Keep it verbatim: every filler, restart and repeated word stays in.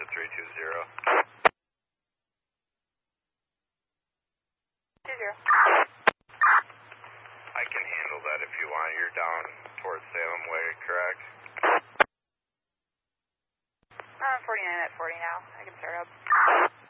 to three two zero. Two zero. I can handle that if you want. You're down towards Salem Way, correct? I'm forty-nine at forty now. I can start up.